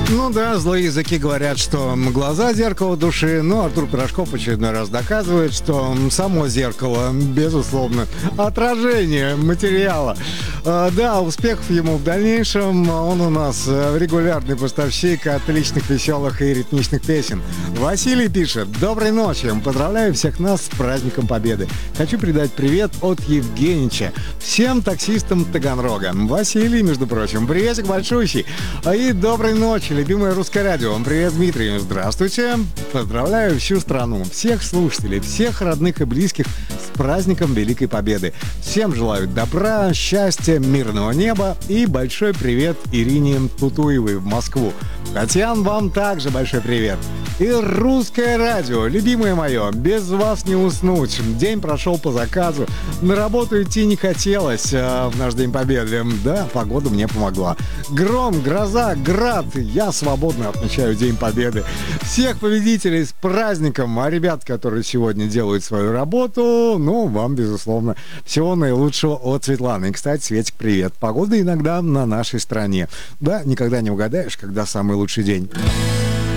Ну да, злые языки говорят, что глаза — зеркало души, но Артур Пирожков в очередной раз доказывает, что само зеркало, безусловно, отражение материала. Да, успехов ему в дальнейшем. Он у нас регулярный поставщик отличных, веселых и ритмичных песен. Василий пишет: доброй ночи, поздравляю всех нас с праздником Победы. Хочу передать привет от Евгенича всем таксистам Таганрога. Василий, между прочим, приветик большущий. И доброй ночи, любимое русское радио. Привет, Дмитрий. Здравствуйте. Поздравляю всю страну, всех слушателей, всех родных и близких с праздником Великой Победы. Всем желаю добра, счастья, мирного неба и большой привет Ирине Тутуевой в Москву. Татьяна, вам также большой привет. И русское радио, любимое мое, без вас не уснуть. День прошел по заказу. На работу идти не хотелось в наш День Победы. Да, погода мне помогла. Гром, гроза, град. Я свободно отмечаю День Победы. Всех победителей с праздником. А ребят, которые сегодня делают свою работу, ну, вам, безусловно, всего наилучшего от Светланы. И, кстати, Светик, привет. Погода иногда на нашей стране. Да, никогда не угадаешь, когда самый лучший день.